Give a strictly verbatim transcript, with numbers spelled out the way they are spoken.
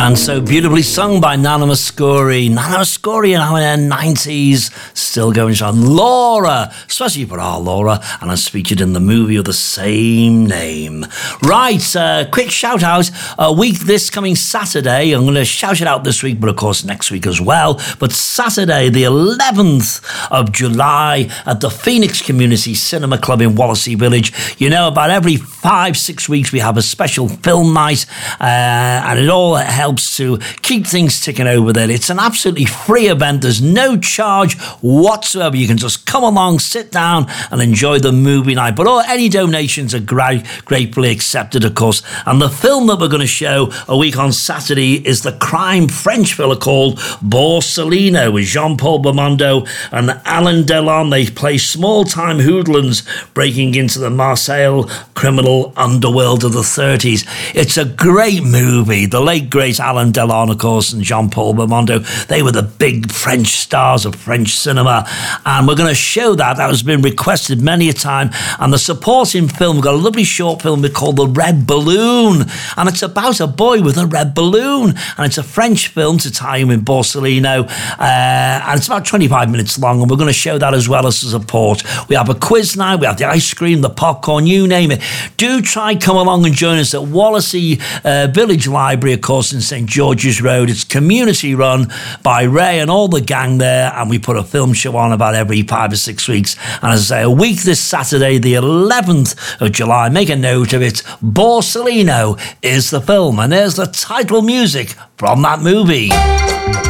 And so beautifully sung by Nana Mouskouri. Nana Mouskouri in our nineties, still going strong. Laura, especially for our Laura, and as featured in the movie of the same name. Right, uh, quick shout out. A week this coming Saturday, I'm going to shout it out this week, but of course next week as well. But Saturday, the eleventh of July at the Phoenix Community Cinema Club in Wallasey Village. You know, about every five, six weeks we have a special film night, uh, and it all helps to keep things ticking over there. It's an absolutely free event. There's no charge whatsoever. You can just come along, sit down and enjoy the movie night. But all, any donations are great, gratefully accepted, of course. And the film that we're going to show a week on Saturday is the crime French thriller called Borsellino with Jean-Paul Belmondo and Alain Delon. They play small-time hoodlums breaking into the Marseille criminal underworld of the thirties. It's a great movie. The late, great Alain Delon, of course, and Jean-Paul Belmondo, they were the big French stars of French cinema. And we're going to show that. That has been requested many a time. And the supporting film, we've got a lovely short film called The Red Balloon. And it's about a boy with a red balloon. And it's a French film to tie in with Borsellino. Uh, and it's about twenty-five minutes long. And we're going to show that as well as the support. We have a quiz night. We have the ice cream, the popcorn, you name it. Do try come along and join us at Wallasey uh, Village Library, of course, in St George's Road. It's community run by Ray and all the gang there, and we put a film show on about every five or six weeks. And as I say, a week this Saturday, the eleventh of July, make a note of it. Borsellino is the film, and there's the title music from that movie.